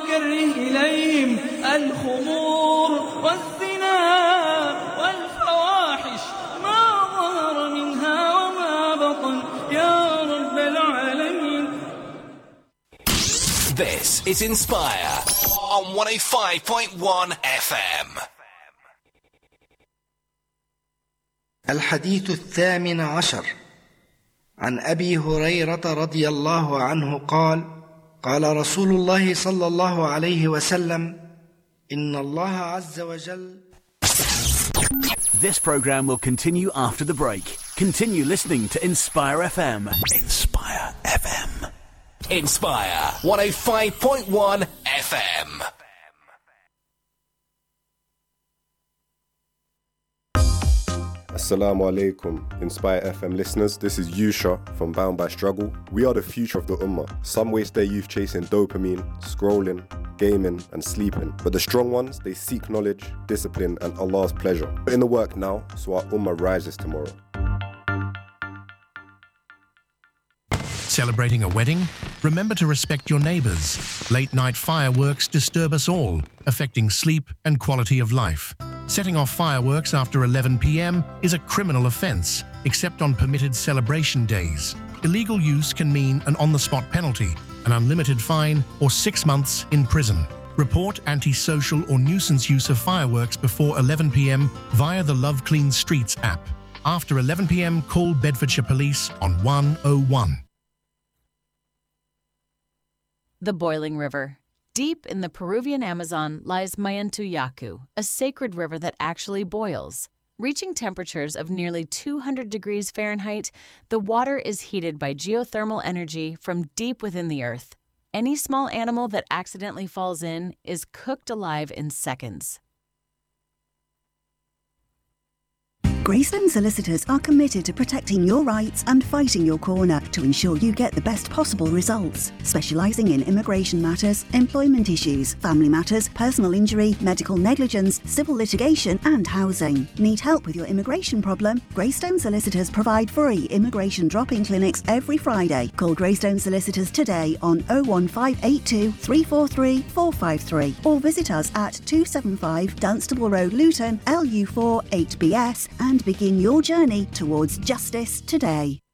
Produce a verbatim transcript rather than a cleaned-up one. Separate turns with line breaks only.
كره إليهم الخمور والزنا والفواحش ما ظهر منها وما بطن يا رب العالمين.
This is Inspire on one oh five point one F M.
الحديث الثامن عشر عن أبي هريرة رضي الله عنه قال قال رسول الله صلى الله عليه وسلم إن الله عز وجل.
This program will continue after the break. Continue listening to Inspire F M. Inspire F M.
Inspire one oh five point one F M.
Assalamu alaikum, Inspire F M listeners. This is Yusha from Bound by Struggle. We are the future of the Ummah. Some waste their youth chasing dopamine, scrolling, gaming and sleeping. But the strong ones, they seek knowledge, discipline and Allah's pleasure. Put in the work now so our Ummah rises tomorrow.
Celebrating a wedding? Remember to respect your neighbours. Late-night fireworks disturb us all, affecting sleep and quality of life. Setting off fireworks after eleven p.m. is a criminal offence, except on permitted celebration days. Illegal use can mean an on-the-spot penalty, an unlimited fine, or six months in prison. Report antisocial or nuisance use of fireworks before eleven p.m. via the Love Clean Streets app. After eleven p.m, call Bedfordshire Police on one oh one.
The Boiling River. Deep in the Peruvian Amazon lies Mayantuyacu, a sacred river that actually boils. Reaching temperatures of nearly two hundred degrees Fahrenheit, the water is heated by geothermal energy from deep within the earth. Any small animal that accidentally falls in is cooked alive in seconds.
Greystone Solicitors are committed to protecting your rights and fighting your corner to ensure you get the best possible results. Specialising in immigration matters, employment issues, family matters, personal injury, medical negligence, civil litigation and housing. Need help with your immigration problem? Greystone Solicitors provide free immigration drop-in clinics every Friday. Call Greystone Solicitors today on oh one five eight two, three four three, four five three or visit us at two seventy-five Dunstable Road, Luton, L U four eight B S and begin your journey towards justice today.